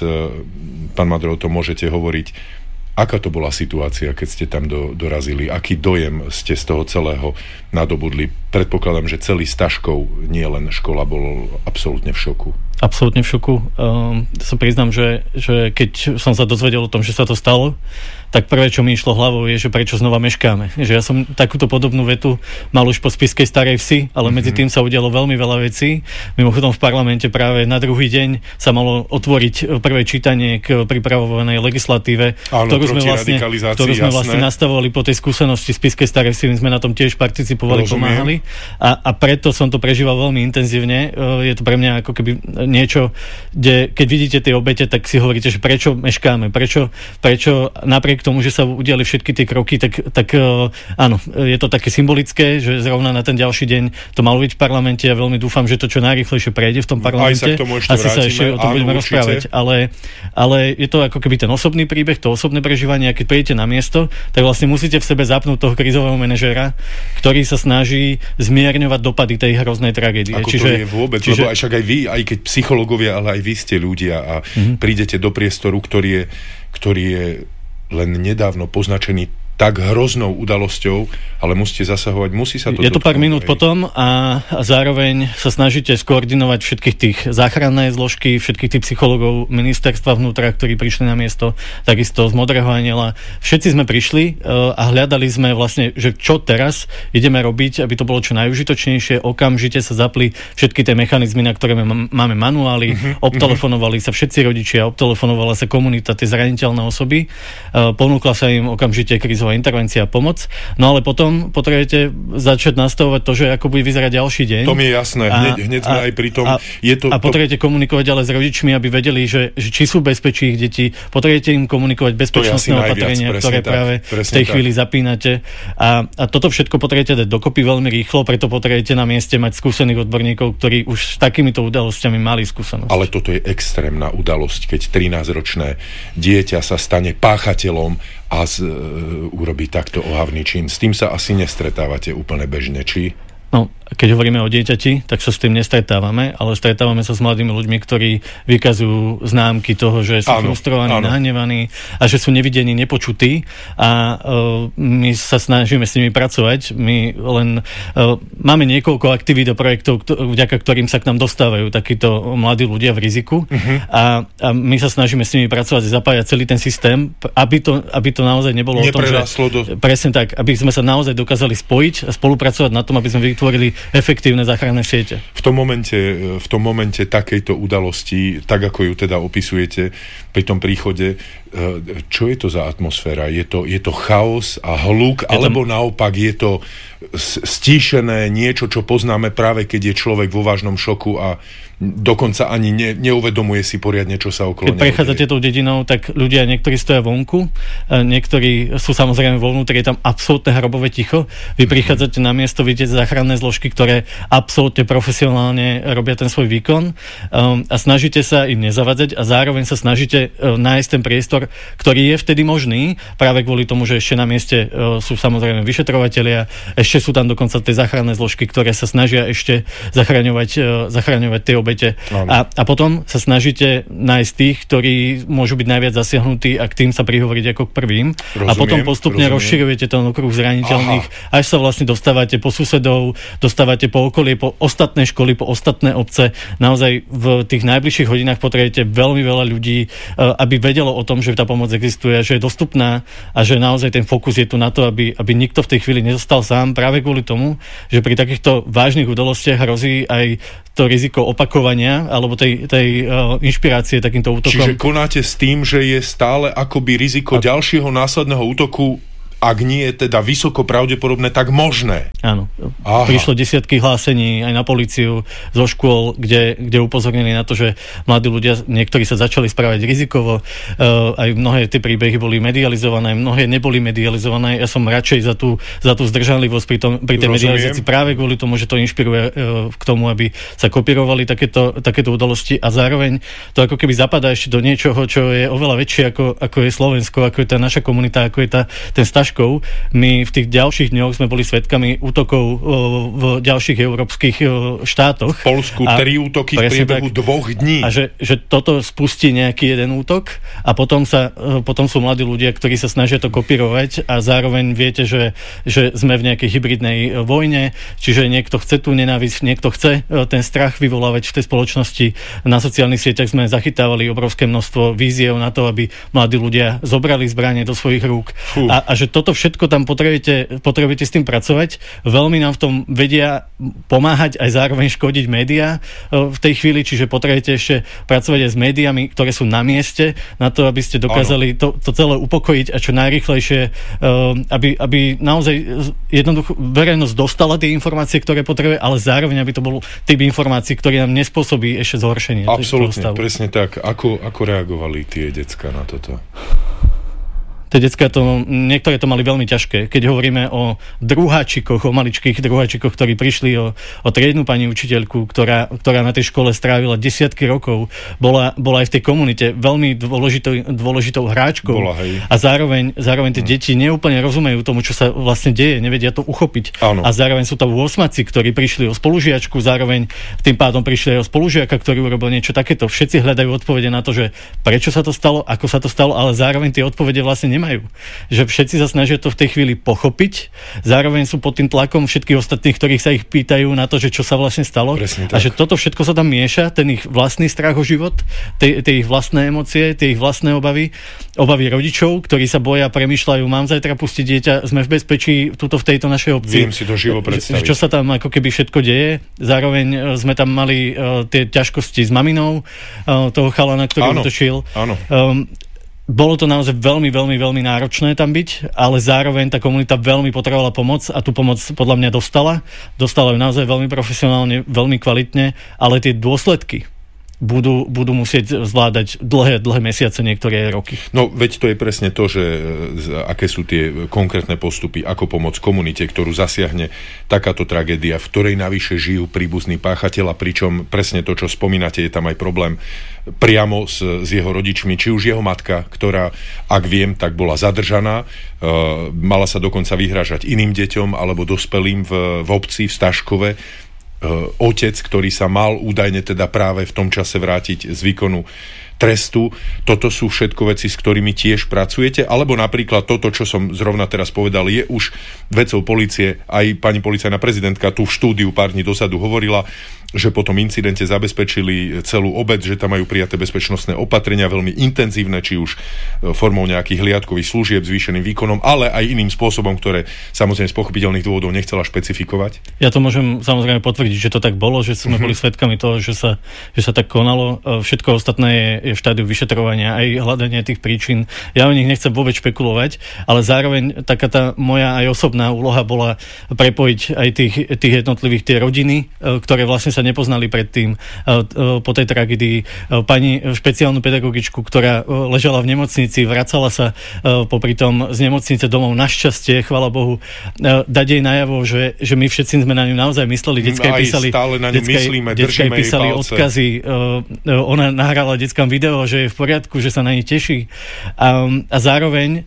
pán Madrov, to môžete hovoriť, aká to bola situácia, keď ste tam do, dorazili? Aký dojem ste z toho celého nadobudli? Predpokladám, že celý Staškov, nie len škola, bol absolútne v šoku. Absolútne v šoku. Um, sa priznám, že, že keď som sa dozvedel o tom, že sa to stalo, tak prvé, čo mi išlo hlavou, je, že prečo znova meškáme. Že ja som takúto podobnú vetu mal už po Spišskej Starej Vsi, ale medzi tým sa udialo veľmi veľa vecí. Mimochodom v parlamente práve na druhý deň sa malo otvoriť prvé čítanie k pripravovanej legislatíve, Áno, ktorú sme vlastne, ktorú sme vlastne nastavovali po tej skúsenosti Spišskej Starej Vsi. My sme na tom tiež participovali, Rozumiem. pomáhali a, a preto som to prežíval veľmi intenzívne. Je to pre mňa ako keby niečo, kde keď vidíte tie obete, tak si hovoríte, že prečo meškáme, prečo, prečo napriek k tomu, že sa udiali všetky tie kroky, tak, tak uh, áno, je to také symbolické, že zrovna na ten ďalší deň to malo byť v parlamente a ja veľmi dúfam, že to čo najrýchlejšie prejde v tom parlamente. Aj sa k tomu ešte Asi vrátime. sa ešte o tom áno, budeme určite. rozprávať, ale, ale je to ako keby ten osobný príbeh, to osobné prežívanie, a keď prídete na miesto, tak vlastne musíte v sebe zapnúť toho krízového manažéra, ktorý sa snaží zmierňovať dopady tej hroznej tragédie. Ako čiže, to je vôbec, čiže, lebo aj však aj vy, aj keď psychológovia, ale aj vy ste ľudia a mm-hmm. prídete do priestoru, ktorý je, ktorý je len nedávno poznačený tak hroznou udalosťou, ale musíte zasahovať, musí sa to... Je to pár minút aj. potom a, a zároveň sa snažíte skoordinovať všetkých tých záchranné zložky, všetkých tých psychológov ministerstva vnútra, ktorí prišli na miesto, takisto z Modrého anjela. Všetci sme prišli uh, a hľadali sme vlastne, že čo teraz ideme robiť, aby to bolo čo najužitočnejšie. Okamžite sa zapli všetky tie mechanizmy, na ktoré máme manuály, uh-huh, obtelefonovali uh-huh. sa všetci rodičia, obtelefonovala sa komunita, tie zraniteľné osoby, uh, ponúkla sa im okamžite krízová intervencia a pomoc. No ale potom potrebujete začať nastavovať to, že ako bude vyzerať ďalší deň. To mi je jasné, hneď, hneď sme a, aj pri tom. A, je to, a potrebujete to... komunikovať ale s rodičmi, aby vedeli, že, že či sú bezpečí ich deti. Potrebujete im komunikovať bezpečnostné opatrenia, ktoré tak, práve v tej tak. chvíli zapínate. A, a toto všetko potrebujete dať dokopy veľmi rýchlo, preto potrebujete na mieste mať skúsených odborníkov, ktorí už s takýmito udalosťami mali skúsenosť. Ale toto je extrémna udalosť, keď trinásťročné dieťa sa stane páchateľom a z, e, urobí takto ohavný čin. S tým sa asi nestretávate úplne bežne, či? No, keď hovoríme o dieťati, tak sa s tým nestretávame, ale stretávame sa s mladými ľuďmi, ktorí vykazujú známky toho, že sú áno, frustrovaní, áno. nahnevaní a že sú nevidení, nepočutí a uh, my sa snažíme s nimi pracovať. My len uh, máme niekoľko aktivít a projektov, kto, vďaka ktorým sa k nám dostávajú takíto mladí ľudia v riziku uh-huh. a, a my sa snažíme s nimi pracovať, zapájať celý ten systém, aby to, aby to naozaj nebolo o tom, že... Do... Presne tak, aby sme sa naozaj dokázali spojiť a spolupracovať na tom, aby sme vytvorili efektívne záchranné siete. V tom momente, v tom momente takejto udalosti, tak ako ju teda opisujete pri tom príchode, čo je to za atmosféra? Je to, je to chaos a hluk, je alebo tam... naopak je to stíšené niečo, čo poznáme práve keď je človek vo vážnom šoku a dokonca ani ne, neuvedomuje si poriadne, čo sa okolo neho deje. Keď prechádzate tou dedinou, tak ľudia, niektorí stoja vonku, niektorí sú samozrejme vo vnútri, je tam absolútne hrobové ticho. Vy prichádzate na miesto, vidíte záchranné zložky, ktoré absolútne profesionálne robia ten svoj výkon um, a snažíte sa im nezavadzať a zároveň sa snažíte uh, nájsť ten priestor, ktorý je vtedy možný, práve kvôli tomu, že ešte na mieste uh, sú samozrejme vyšetrovatelia, ešte že sú tam dokonca tie záchranné zložky, ktoré sa snažia ešte zachraňovať, zachraňovať tie obete. A, a potom sa snažíte nájsť tých, ktorí môžu byť najviac zasiahnutí a k tým sa prihovoriť ako k prvým. Rozumiem, a potom postupne rozumiem. rozširujete ten okruh zraniteľných, Aha. až sa vlastne dostávate po susedov, dostávate po okolie, po ostatné školy, po ostatné obce. Naozaj v tých najbližších hodinách potrebujete veľmi veľa ľudí, aby vedelo o tom, že tá pomoc existuje, že je dostupná a že naozaj ten fokus je tu na to, aby, aby nikto v tej chvíli nezostal sám, práve kvôli tomu, že pri takýchto vážnych udalostiach hrozí aj to riziko opakovania alebo tej, tej uh, inšpirácie takýmto útokom. Čiže konáte s tým, že je stále akoby riziko a... ďalšieho následného útoku, ak nie je teda vysoko pravdepodobné, tak možné. Áno. Aha. Prišlo desiatky hlásení aj na políciu zo škôl, kde, kde upozornili na to, že mladí ľudia, niektorí sa začali správať rizikovo. Uh, aj mnohé tie príbehy boli medializované, mnohé neboli medializované. Ja som radšej za tú, za tú zdržanlivosť pri, tom, pri tej Rozumiem. medializácii práve kvôli tomu, že to inšpiruje uh, k tomu, aby sa kopírovali takéto, takéto udalosti a zároveň to ako keby zapadá ešte do niečoho, čo je oveľa väčšie ako, ako je Slovensko, ako je tá naša komunita, ako je tá, ten staž. My v tých ďalších dňoch sme boli svedkami útokov v ďalších európskych štátoch. V Poľsku tri útoky v priebehu dvoch dní. A že, že toto spustí nejaký jeden útok a potom, sa, potom sú mladí ľudia, ktorí sa snažia to kopírovať a zároveň viete, že, že sme v nejakej hybridnej vojne, čiže niekto chce tú nenávisť, niekto chce ten strach vyvolávať v tej spoločnosti. Na sociálnych sieťach sme zachytávali obrovské množstvo víziev na to, aby mladí ľudia zobrali zbranie do svojich rúk. A, a že toto všetko tam potrebujete, potrebujete s tým pracovať. Veľmi nám v tom vedia pomáhať aj zároveň škodiť médiá v tej chvíli, čiže potrebujete ešte pracovať aj s médiami, ktoré sú na mieste, na to, aby ste dokázali to, to celé upokojiť a čo najrýchlejšie, aby, aby naozaj jednoducho verejnosť dostala tie informácie, ktoré potrebuje, ale zároveň, aby to bol typ informácií, ktorý nám nespôsobí ešte zhoršenie. Absolútne, presne tak. Ako, ako reagovali tie decká na toto? Tie decká to, niektoré to mali veľmi ťažké. Keď hovoríme o druháčikoch, o maličkých druháčikoch, ktorí prišli o, o triednu pani učiteľku, ktorá, ktorá na tej škole strávila desiatky rokov, bola, bola aj v tej komunite veľmi dôležitou, dôležitou hráčkou. Bola, hej. A zároveň, zároveň tie hmm. deti neúplne rozumejú tomu, čo sa vlastne deje, nevedia to uchopiť. Áno. A zároveň sú tam osmaci, ktorí prišli o spolužiačku, zároveň tým pádom prišli aj o spolužiaka, ktorý urobil niečo takéto. Všetci hľadajú odpovede na to, že prečo sa to stalo, ako sa to stalo, ale zároveň tie odpovede vlastne nemajú. Že všetci sa snažia to v tej chvíli pochopiť, zároveň sú pod tým tlakom všetkých ostatných, ktorých sa ich pýtajú na to, že čo sa vlastne stalo. A že toto všetko sa tam mieša, ten ich vlastný strach o život, tie, tie ich vlastné emócie, tie ich vlastné obavy, obavy rodičov, ktorí sa boja, premýšľajú, mám zajtra pustiť dieťa, sme v bezpečí tuto v tejto našej obci. Viem si to živo predstaviť. Čo sa tam ako keby všetko deje. Zároveň sme tam mali uh, tie ťažkosti s maminou uh, toho chalana, ktorý áno, utočil. Áno. Um, Bolo to naozaj veľmi, veľmi, veľmi náročné tam byť, ale zároveň tá komunita veľmi potrebovala pomoc a tú pomoc podľa mňa dostala. Dostala ju naozaj veľmi profesionálne, veľmi kvalitne, ale tie dôsledky budú, budú musieť zvládať dlhé, dlhé mesiace, niektoré roky. No, veď to je presne to, že aké sú tie konkrétne postupy, ako pomôcť komunite, ktorú zasiahne takáto tragédia, v ktorej navyše žijú príbuzní páchateľa, pričom presne to, čo spomínate, je tam aj problém priamo s, s jeho rodičmi, či už jeho matka, ktorá, ak viem, tak bola zadržaná, e, mala sa dokonca vyhrážať iným deťom alebo dospelým v, v obci, v Staškove. Otec, ktorý sa mal údajne teda práve v tom čase vrátiť z výkonu trestu. Toto sú všetko veci, s ktorými tiež pracujete, alebo napríklad toto, čo som zrovna teraz povedal, je už vecou polície. Aj pani policajná prezidentka tu v štúdiu pár dní dosadu hovorila, že po tom incidente zabezpečili celú obec, že tam majú prijaté bezpečnostné opatrenia, veľmi intenzívne, či už formou nejakých hliadkových služieb, zvýšeným výkonom, ale aj iným spôsobom, ktoré samozrejme z pochopiteľných dôvodov nechcela špecifikovať. Ja to môžem samozrejme potvrdiť, že to tak bolo, že sme boli svedkami toho, že sa, že sa tak konalo. Všetko ostatné je, je v štádiu vyšetrovania, aj hľadanie tých príčin. Ja o nich nechcem vôbec špekulovať, ale zároveň taká tá moja aj osobná úloha bola prepojiť aj tých, tých jednotlivých tie rodiny, ktoré vlastne sa nepoznali predtým po tej tragédii. Pani špeciálnu pedagogičku, ktorá ležala v nemocnici, vracala sa popri tom z nemocnice domov, našťastie, chvála Bohu, dať jej najavo, že, že my všetci sme na ňu naozaj mysleli. Decka jej písali, stále na ňu myslíme, držíme jej písali palce. Odkazy. Ona nahrala deckám video, že je v poriadku, že sa na nej teší. A, a zároveň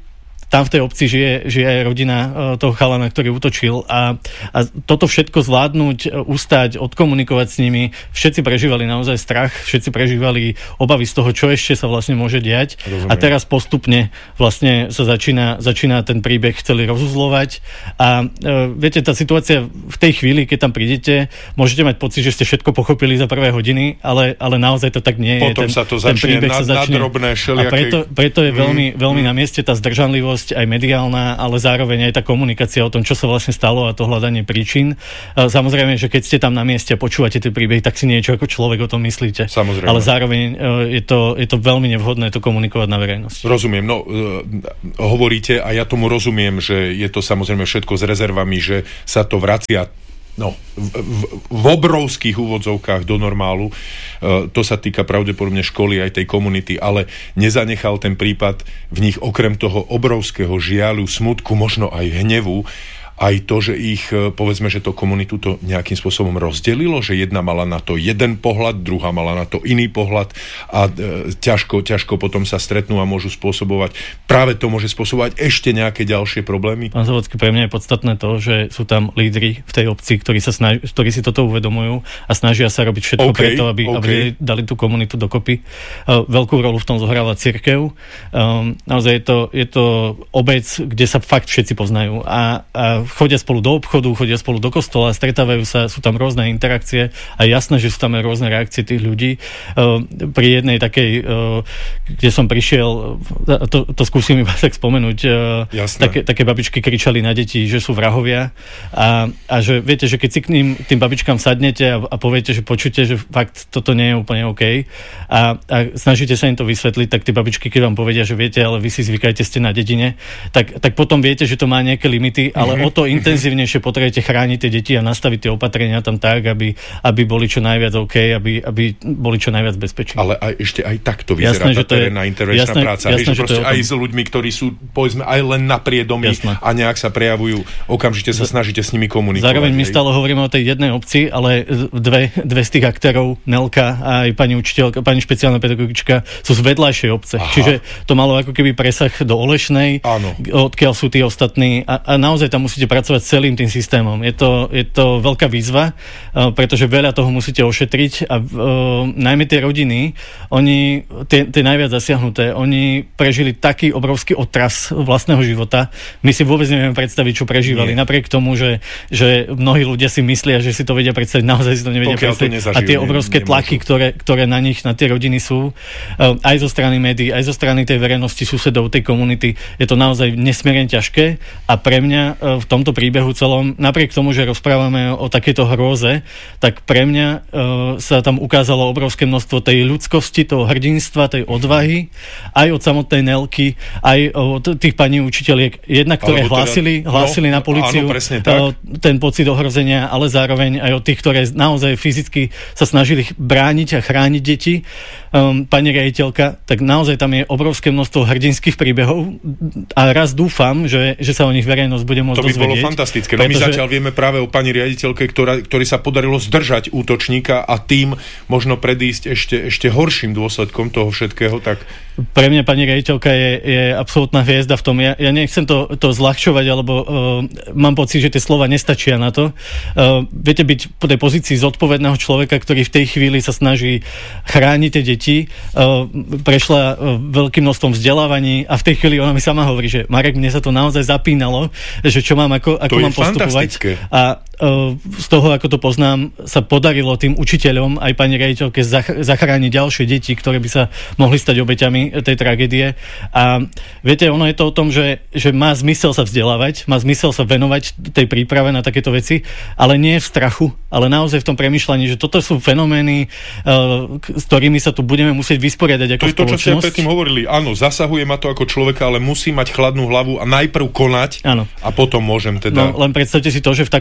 tam v tej obci žije, žije aj rodina toho chalana, ktorý útočil a, a toto všetko zvládnuť, ustať, odkomunikovať s nimi, všetci prežívali naozaj strach, všetci prežívali obavy z toho, čo ešte sa vlastne môže diať. Rozumiem. A teraz postupne vlastne sa začína, začína ten príbeh celý rozuzlovať a e, viete, tá situácia v tej chvíli, keď tam prídete, môžete mať pocit, že ste všetko pochopili za prvé hodiny, ale, ale naozaj to tak nie je. Potom ten, sa to začne na, na drobné šeliaké. A preto, preto je veľmi, veľmi na mieste tá zdržanlivosť aj mediálna, ale zároveň aj tá komunikácia o tom, čo sa vlastne stalo a to hľadanie príčin. Samozrejme, že keď ste tam na mieste a počúvate tie príbehy, tak si niečo ako človek o tom myslíte. Samozrejme. Ale zároveň je to, je to veľmi nevhodné to komunikovať na verejnosť. Rozumiem. No, hovoríte, a ja tomu rozumiem, že je to samozrejme všetko s rezervami, že sa to vracia no, v, v, v obrovských úvodzovkách do normálu. E, to sa týka pravdepodobne školy aj tej komunity, ale nezanechal ten prípad v nich okrem toho obrovského žiaľu, smutku, možno aj hnevu, aj to, že ich, povedzme, že to komunitu to nejakým spôsobom rozdelilo, že jedna mala na to jeden pohľad, druhá mala na to iný pohľad a e, ťažko, ťažko potom sa stretnú a môžu spôsobovať, práve to môže spôsobovať ešte nejaké ďalšie problémy. Pán Zavodský, pre mňa je podstatné to, že sú tam lídri v tej obci, ktorí, sa snaž, ktorí si toto uvedomujú a snažia sa robiť všetko okay, preto, aby, okay. aby dali tú komunitu dokopy. Uh, veľkú rolu v tom zohráva cirkev. Um, naozaj je to, je to obec, kde sa fakt všetci poznajú a, a chodia spolu do obchodu, chodia spolu do kostola, stretávajú sa, sú tam rôzne interakcie a jasné, že sú tam aj rôzne reakcie tých ľudí. Uh, pri jednej takej, uh, kde som prišiel, to, to skúsim iba tak spomenúť, uh, také, také babičky kričali na deti, že sú vrahovia a, a že viete, že keď si k ním, tým babičkám sadnete a, a poviete, že počujete, že fakt toto nie je úplne OK a, a snažíte sa im to vysvetliť, tak tí babičky, keď vám povedia, že viete, ale vy si zvykajte, ste na dedine, tak, tak potom viete, že to má nejaké limity, ale mm-hmm. o to intenzívnejšie potrebujete chrániť tie deti a nastaviť tie opatrenia tam tak, aby, aby boli čo najviac OK, aby, aby boli čo najviac bezpečí. Ale aj, ešte aj takto vyzerá jasné, tá terénna intervenčná jasné, práca. Jasné, že proste aj s ľuďmi, ktorí sú, povedzme, aj len na priedomí jasné. A nejak sa prejavujú, okamžite sa snažíte s nimi komunikovať. Zároveň my stále hovoríme o tej jednej obci, ale dve, dve z tých aktérov, Nelka a aj pani učiteľka, pani špeciálna pedagogička, sú z vedľajšej obce. Aha. Čiže to malo ako keby presah do Olešnej, áno. Odkiaľ sú tí ostatní a, a naozaj tam musíte pracovať celým tým systémom. Je to, je to veľká výzva, uh, pretože veľa toho musíte ošetriť a uh, najmä tie rodiny, oni, tie, tie najviac zasiahnuté, oni prežili taký obrovský otras vlastného života. My si vôbec nevieme predstaviť, čo prežívali. Nie. Napriek tomu, že, že mnohí ľudia si myslia, že si to vedia predstaviť, naozaj si to nevedia Pokiaľ predstaviť. To nezažijú, a tie obrovské ne, tlaky, ktoré, ktoré na nich, na tie rodiny sú, uh, aj zo strany médií, aj zo strany tej verejnosti, susedov, tej komunity, je to naozaj nesmierne ťažké a pre mňa uh, v tomto príbehu celom, napriek tomu, že rozprávame o takejto hrôze, tak pre mňa uh, sa tam ukázalo obrovské množstvo tej ľudskosti, toho hrdinstva, tej odvahy, aj od samotnej Nelky, aj od tých pani učiteľiek, jednak, ktoré teda, hlásili, hlásili no, na políciu áno, ten pocit ohrozenia, ale zároveň aj od tých, ktoré naozaj fyzicky sa snažili brániť a chrániť deti. Um, pani riaditeľka, tak naozaj tam je obrovské množstvo hrdinských príbehov a raz dúfam, že, že sa o nich verejnosť bude môcť dozvedieť. To by bolo fantastické. No pretože... my zatiaľ vieme práve o pani riaditeľke, ktorá, ktorý sa podarilo zdržať útočníka a tým možno predísť ešte, ešte horším dôsledkom toho všetkého. Tak... Pre mňa pani riaditeľka je, je absolútna hviezda v tom. Ja, ja nechcem to, to zľahčovať, alebo uh, mám pocit, že tie slova nestačia na to. Uh, viete byť po tej pozícii zodpovedného človeka, ktorý v tej chvíli sa snaží chrániť tie deti, uh, prešla uh, veľkým množstvom vzdelávaní a v tej chvíli ona mi sama hovorí, že Marek, mne sa to naozaj zapínalo, že čo mám, ako, ako mám postupovať. A uh, z toho, ako to poznám, sa podarilo tým učiteľom aj pani riaditeľke zach- zachrániť ďalšie deti, ktoré by sa mohli stať obeťami tej tragédie. A viete, ono je to o tom, že, že má zmysel sa vzdelávať, má zmysel sa venovať tej príprave na takéto veci, ale nie v strachu, ale naozaj v tom premýšľaní, že toto sú fenomény, uh, s ktorými sa tu budeme musieť vysporiadať ako spoločnosť. To je to, čo ste predtým hovorili. Áno, zasahuje ma to ako človeka, ale musí mať chladnú hlavu a najprv konať. Áno. A potom môžem teda... No, len predstavte si to, že v takomto konaní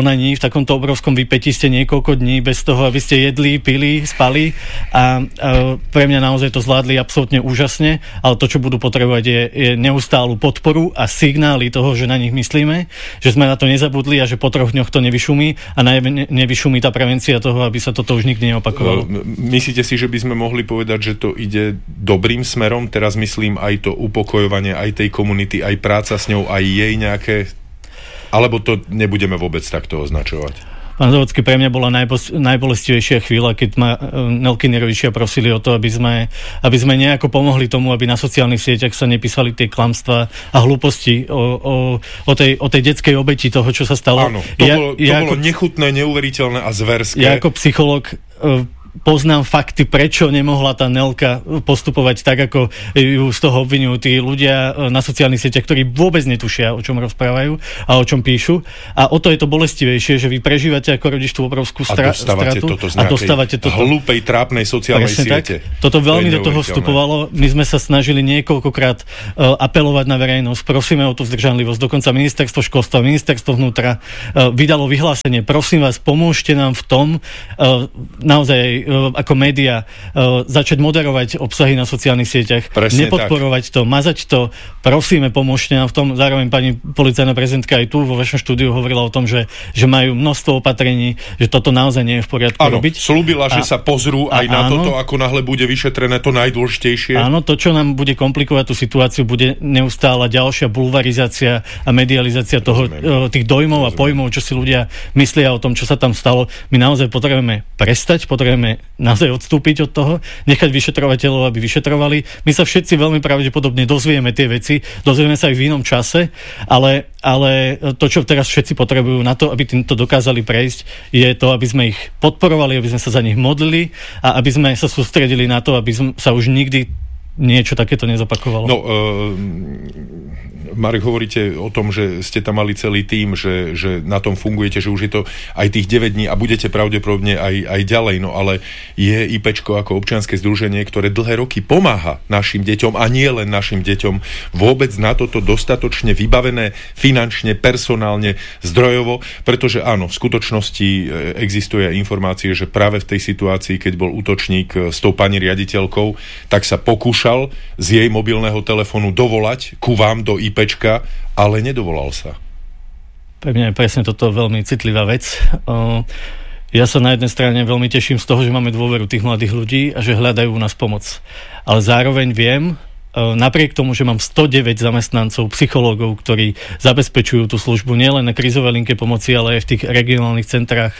konaní, v takomto obrovskom vypätí ste niekoľko dní bez toho, aby ste jedli, pili, spali a, a pre mňa naozaj to zvládli absolútne úžasne, ale to, čo budú potrebovať je, je neustálu podporu a signály toho, že na nich myslíme, že sme na to nezabudli a že po troch dňoch to nevyšumí a najmä nevyšumí tá prevencia toho, aby sa toto už nikdy neopakovalo. Myslíte si, že by sme mohli povedať, že to ide dobrým smerom? Teraz myslím aj to upokojovanie, aj tej komunity, aj práca s ňou, aj jej nejaké... Alebo to nebudeme vôbec takto označovať? Pán Závodský, pre mňa bola najbos- najbolestivejšia chvíľa, keď ma Nelkiny rodičia prosili o to, aby sme, aby sme nejako pomohli tomu, aby na sociálnych sieťach sa nepísali tie klamstvá a hlúposti o, o, o, tej, o tej detskej obeti toho, čo sa stalo. Áno, to ja, bolo, to ja bolo ako, nechutné, neuveriteľné a zverské. Ja ako psychológ poznám fakty, prečo nemohla tá Nelka postupovať tak, ako ju z toho obvinujú tí ľudia na sociálnych sieťach, ktorí vôbec netušia, o čom rozprávajú a o čom píšu. A o to je to bolestivejšie, že vy prežívate ako rodič tú obrovskú stra- stratu toto z a dostávate toto hlúpej, trápnej sociálnej presne siete. Tak. Toto veľmi to do toho vstupovalo. My sme sa snažili niekoľkokrát uh, apelovať na verejnosť, prosíme o tú zdržanlivosť. Dokonca ministerstvo školstva, ministerstvo vnútra uh, vydalo vyhlásenie. Prosím vás, pomôžte nám v tom, uh, naozaj ako média uh, začať moderovať obsahy na sociálnych sieťach, presne nepodporovať tak. to, mazať to. Prosíme, pomôžte nám v tom. Zároveň pani policajná prezidentka aj tu vo vašom štúdiu hovorila o tom, že, že majú množstvo opatrení, že toto naozaj nie je v poriadku áno, robiť. slúbila, že sa pozrú aj a, na áno, toto, ako náhle bude vyšetrené to najdôležitejšie. Áno, to, čo nám bude komplikovať tú situáciu, bude neustála ďalšia bulvarizácia a medializácia toho, Rozumiem. tých dojmov Rozumiem. a pojmov, čo si ľudia myslia o tom, čo sa tam stalo. My naozaj potrebujeme prestať, potrebujeme naozaj odstúpiť od toho, nechať vyšetrovateľov, aby vyšetrovali. My sa všetci veľmi pravdepodobne dozvieme tie veci, dozvieme sa aj v inom čase, ale, ale to, čo teraz všetci potrebujú na to, aby týmto dokázali prejsť, je to, aby sme ich podporovali, aby sme sa za nich modlili a aby sme sa sústredili na to, aby sme sa už nikdy niečo takéto nezopakovalo. No, uh, Marek, hovoríte o tom, že ste tam mali celý tím, že, že na tom fungujete, že už je to aj tých deväť dní a budete pravdepodobne aj, aj ďalej, no ale je IPčko ako občianske združenie, ktoré dlhé roky pomáha našim deťom a nie len našim deťom vôbec na toto dostatočne vybavené finančne, personálne, zdrojovo, pretože áno, v skutočnosti existuje informácie, že práve v tej situácii, keď bol útočník s tou pani riaditeľkou, tak sa pokúša z jej mobilného telefónu dovolať ku vám do IPčka, ale nedovolal sa. Pre mňa je presne toto veľmi citlivá vec. Ja sa na jednej strane veľmi teším z toho, že máme dôveru tých mladých ľudí a že hľadajú u nás pomoc. Ale zároveň viem, napriek tomu, že mám sto deväť zamestnancov, psychológov, ktorí zabezpečujú tú službu nielen na krízovej linke pomoci, ale aj v tých regionálnych centrách.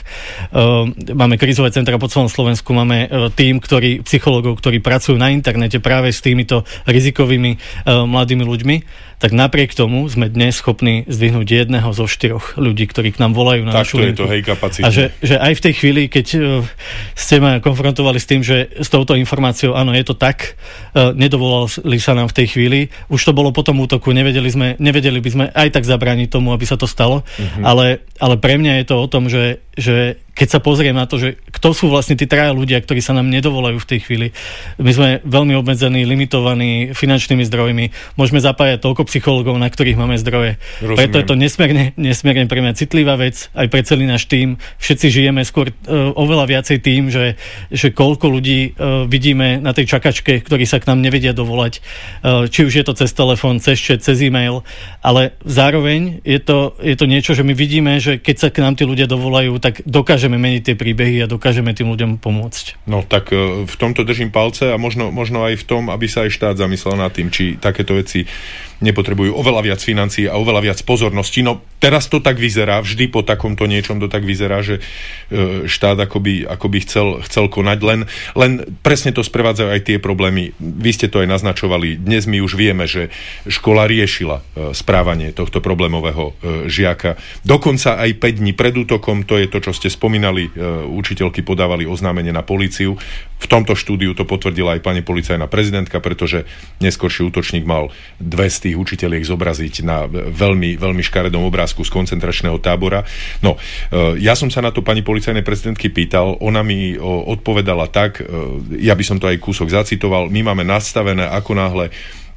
Máme krízové centra po celom Slovensku, máme tím, ktorý, psychológov, ktorí pracujú na internete práve s týmito rizikovými mladými ľuďmi, tak napriek tomu sme dnes schopní zdvihnúť jedného zo štyroch ľudí, ktorí k nám volajú na našu linku. Tak to je to, hej, kapacitne. A že, že aj v tej chvíli, keď ste ma konfrontovali s tým, že s touto informáciou, áno, je to tak, nedovolali sa nám v tej chvíli, už to bolo po tom útoku, nevedeli sme, nevedeli by sme aj tak zabrániť tomu, aby sa to stalo, mm-hmm. ale, ale pre mňa je to o tom, že, že keď sa pozriem na to, že kto sú vlastne tí traja ľudia, ktorí sa nám nedovolajú v tej chvíli. My sme veľmi obmedzení, limitovaní finančnými zdrojmi. Môžeme zapájať toľko psychológov, na ktorých máme zdroje. Rozumiem. Preto je to nesmierne, nesmierne pre mňa citlivá vec, aj pre celý náš tím. Všetci žijeme skôr uh, oveľa viacej tým, že, že koľko ľudí uh, vidíme na tej čakačke, ktorí sa k nám nevedia dovolať. Uh, či už je to cez telefón, cez chat, cez e-mail, ale zároveň je to, je to niečo, že my vidíme, že keď sa k nám tí ľudia dovolajú, tak dokážeme meniť tie príbehy a dokážeme tým ľuďom pomôcť. No tak v tomto držím palce a možno, možno aj v tom, aby sa aj štát zamyslel nad tým, či takéto veci nepotrebujú oveľa viac financií a oveľa viac pozornosti. No teraz to tak vyzerá, vždy po takomto niečom to tak vyzerá, že štát akoby, akoby chcel, chcel konať, len, len presne to sprevádzajú aj tie problémy. Vy ste to aj naznačovali. Dnes my už vieme, že škola riešila správanie tohto problémového žiaka. Dokonca aj päť dní pred útokom, to je to, čo ste spomínali, učiteľky podávali oznámenie na políciu. V tomto štúdiu to potvrdila aj pani policajná prezidentka, pretože neskorší útočník mal dvesto učiteľiek zobraziť na veľmi, veľmi škaredom obrázku z koncentračného tábora. No, ja som sa na to pani policajnej prezidentky pýtal, ona mi odpovedala tak, ja by som to aj kúsok zacitoval, my máme nastavené, ako náhle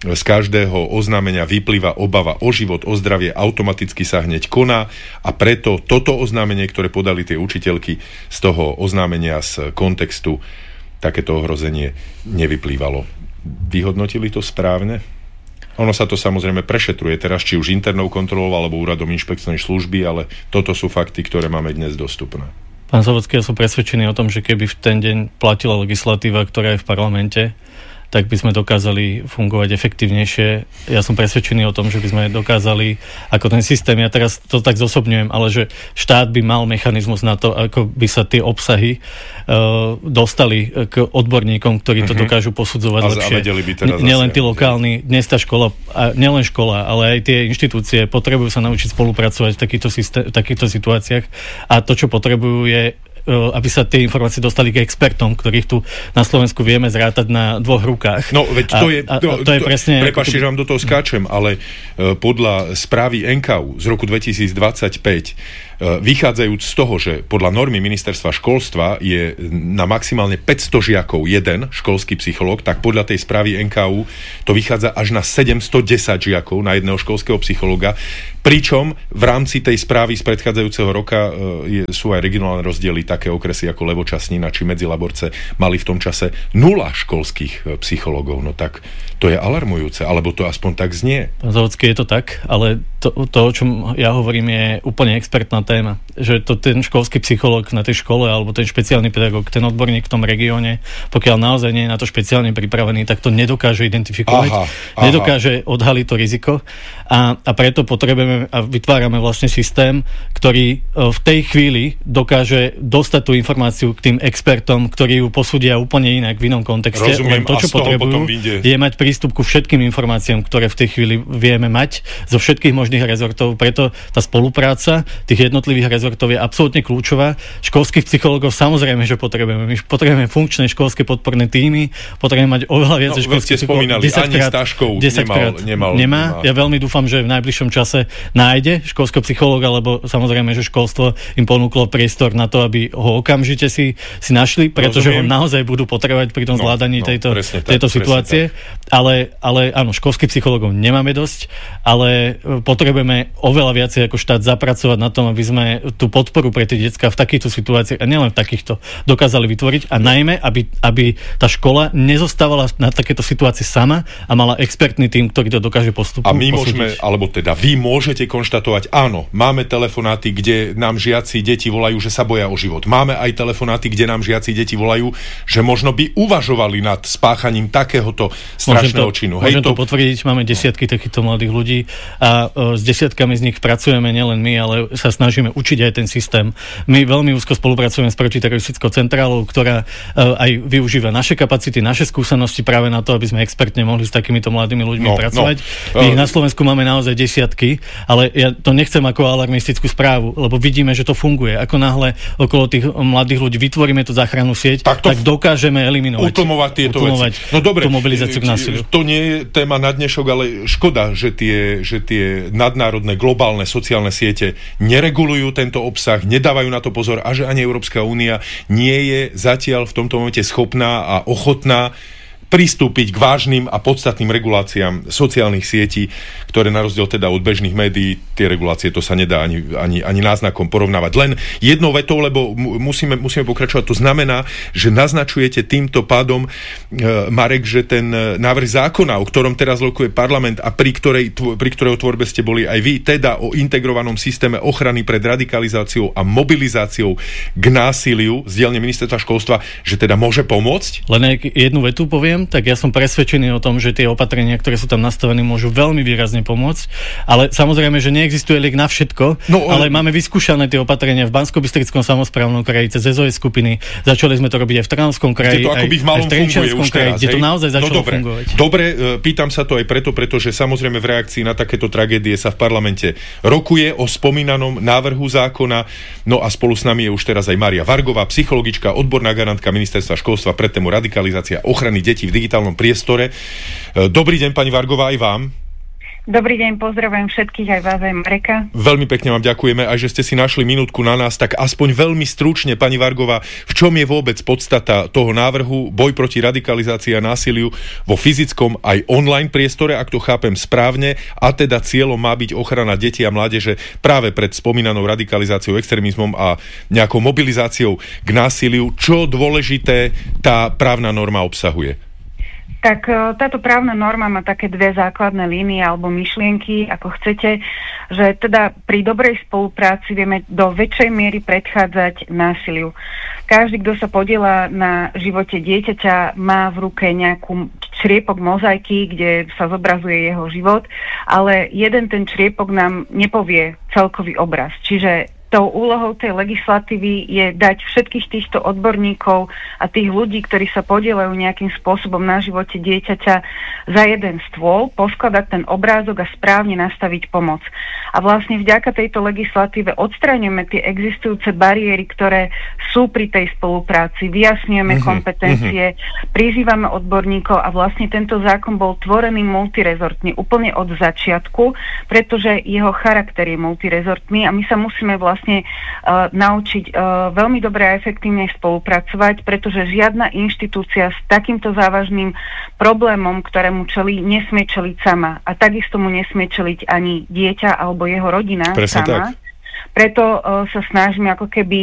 z každého oznámenia vyplýva obava o život, o zdravie, automaticky sa hneď koná a preto toto oznámenie, ktoré podali tie učiteľky z toho oznámenia z kontextu, takéto ohrozenie nevyplývalo. Vyhodnotili to správne? Ono sa to samozrejme prešetruje teraz, či už internou kontrolou alebo úradom inšpekčnej služby, ale toto sú fakty, ktoré máme dnes dostupné. Pán Sobocký, ja som presvedčený o tom, že keby v ten deň platila legislatíva, ktorá je v parlamente, tak by sme dokázali fungovať efektívnejšie. Ja som presvedčený o tom, že by sme dokázali, ako ten systém, ja teraz to tak zosobňujem, ale že štát by mal mechanizmus na to, ako by sa tie obsahy uh, dostali k odborníkom, ktorí to dokážu posudzovať a lepšie. N- nielen tí lokálni, dnes tá škola, a nielen škola, ale aj tie inštitúcie potrebujú sa naučiť spolupracovať v takýchto, systém, v takýchto situáciách a to, čo potrebujú, je aby sa tie informácie dostali k expertom, ktorých tu na Slovensku vieme zrátať na dvoch rukách. No, veď to je, a, a, to, to je to, presne... Prepáčte, že vám do toho skáčem, ale uh, podľa správy en ká ú z roku dvetisícdvadsaťpäť uh, vychádzajúc z toho, že podľa normy ministerstva školstva je na maximálne päťsto žiakov jeden školský psychológ, tak podľa tej správy en ká ú to vychádza až na sedemstodesať žiakov na jedného školského psychológa. Pričom v rámci tej správy z predchádzajúceho roka uh, je, sú aj regionálne rozdiely, také okresy ako Levočasnina či Medzilaborce mali v tom čase nula školských uh, psychológov. No tak to je alarmujúce, alebo to aspoň tak znie. Pán Zavodský, je to tak, ale to, to, o čom ja hovorím, je úplne expertná téma. Že to ten školský psychológ na tej škole, alebo ten špeciálny pedagóg, ten odborník v tom regióne, pokiaľ naozaj nie je na to špeciálne pripravený, tak to nedokáže identifikovať, aha, aha. nedokáže odhaliť to riziko a, a preto potrebujeme a vytvárame vlastne systém, ktorý v tej chvíli dokáže dostať tú informáciu k tým expertom, ktorí ju posúdia úplne inak v inom kontexte. Rozumiem, len to, čo potrebujú, je mať prístup ku všetkým informáciám, ktoré v tej chvíli vieme mať zo všetkých možných rezortov. Preto tá spolupráca tých jednotlivých rezortov je absolútne kľúčová. Školských psychológov samozrejme, že potrebujeme. My potrebujeme funkčné školské podporné tímy, potrebujeme mať oveľa viac no, školských psychológov. Ani Staškov nemal, nemal, nemá. Nemá. Ja veľmi dúfam, že v najbližšom čase nájde školského psychológa, lebo samozrejme, že školstvo im ponúklo priestor na to, aby ho okamžite si, si našli, pretože Rozumiem. ho naozaj budú potrebovať pri tom zvládaní no, no, tejto, tak, tejto situácie. Ale, ale áno, školských psychológov nemáme dosť, ale potrebujeme oveľa viacej ako štát zapracovať na tom, aby sme tú podporu pre tie decká v takýchto situáciách, a nielen v takýchto, dokázali vytvoriť a najmä, aby, aby tá škola nezostávala na takéto situácie sama a mala expertný tým, ktorý to dokáže postupovať. A my môžeme, alebo teda vy môžete konštatovať, áno, máme telefonáty, kde nám žiaci deti volajú, že sa boja o život. Máme aj telefonáty, kde nám žiaci deti volajú, že možno by uvažovali nad spáchaním takéhoto strašného to, činu. Môžem Hej, to, to potvrdiť, máme desiatky takýchto mladých ľudí a uh, s desiatkami z nich pracujeme nielen my, ale sa snažíme učiť aj ten systém. My veľmi úzko spolupracujeme s protiteroristickou centrálou, ktorá uh, aj využíva naše kapacity, naše skúsenosti práve na to, aby sme expertne mohli s takýmito mladými ľuďmi no, pracovať. No, my ich na Slovensku máme naozaj desiatky, ale ja to nechcem ako alarmistickú správu, lebo vidíme, že to funguje. Ako náhle okolo tých mladých ľudí vytvoríme tú záchrannú sieť, tak, tak dokážeme eliminovať utlmovať tieto utlmovať veci. No dobre, tú mobilizáciu k násiliu. To nie je téma na dnešok, ale škoda, že tie, že tie nadnárodné globálne sociálne siete neregulujú tento obsah, nedávajú na to pozor a že ani Európska únia nie je zatiaľ v tomto momente schopná a ochotná pristúpiť k vážnym a podstatným reguláciám sociálnych sietí, ktoré na rozdiel teda od bežných médií, tie regulácie, to sa nedá ani, ani, ani náznakom porovnávať. Len jednou vetou, lebo musíme, musíme pokračovať, to znamená, že naznačujete týmto pádom, e, Marek, že ten návrh zákona, o ktorom teraz lokuje parlament a pri, ktorej, pri ktorého tvorbe ste boli aj vy, teda o integrovanom systéme ochrany pred radikalizáciou a mobilizáciou k násiliu z dielne ministerstva školstva, že teda môže pomôcť? Len jednu vetu poviem, tak ja som presvedčený o tom, že tie opatrenia, ktoré sú tam nastavené, môžu veľmi výrazne pomôcť. Ale samozrejme, že neexistuje liek na všetko, no, ale máme vyskúšané tie opatrenia v Banskobystrickom samosprávnom kraji, cez es o es skupiny. Začali sme to robiť aj v Trnavskom kraji, to aj, v aj v Trenčianskom kraji, kde to naozaj začalo no, dobre, fungovať. Dobre, pýtam sa to aj preto, pretože samozrejme v reakcii na takéto tragédie sa v parlamente rokuje o spomínanom návrhu zákona. No a spolu s nami je už teraz aj Mária Vargová, psychologička, odborná garantka ministerstva školstva pre tému radikalizácia ochrany detí v digitálnom priestore. Dobrý deň, pani Vargová, aj vám. Dobrý deň, pozdravujem všetkých, aj vás, aj Mareka. Veľmi pekne vám ďakujeme, aj že ste si našli minútku na nás, tak aspoň veľmi stručne, pani Vargová, v čom je vôbec podstata toho návrhu boj proti radikalizácii a násiliu vo fyzickom aj online priestore, ak to chápem správne, a teda cieľom má byť ochrana detí a mládeže práve pred spomínanou radikalizáciou, extrémizmom a nejakou mobilizáciou k násiliu. Čo dôležité tá právna norma obsahuje? Tak táto právna norma má také dve základné línie alebo myšlienky, ako chcete, že teda pri dobrej spolupráci vieme do väčšej miery predchádzať násiliu. Každý, kto sa podieľa na živote dieťaťa, má v ruke nejakú čriepok mozaiky, kde sa zobrazuje jeho život, ale jeden ten čriepok nám nepovie celkový obraz. Čiže tou úlohou tej legislatívy je dať všetkých týchto odborníkov a tých ľudí, ktorí sa podieľajú nejakým spôsobom na živote dieťaťa, za jeden stôl, poskladať ten obrázok a správne nastaviť pomoc. A vlastne vďaka tejto legislatíve odstraňujeme tie existujúce bariéry, ktoré sú pri tej spolupráci, vyjasňujeme uh-huh, kompetencie, uh-huh. prizývame odborníkov a vlastne tento zákon bol tvorený multirezortne úplne od začiatku, pretože jeho charakter je multirezortný a my sa musíme vlastne Vlastne, uh, naučiť uh, veľmi dobre a efektívne spolupracovať, pretože žiadna inštitúcia s takýmto závažným problémom, ktorému čelí, nesmie čeliť sama. A takisto mu nesmie čeliť ani dieťa alebo jeho rodina Presne sama. Tak. Preto uh, sa snažíme ako keby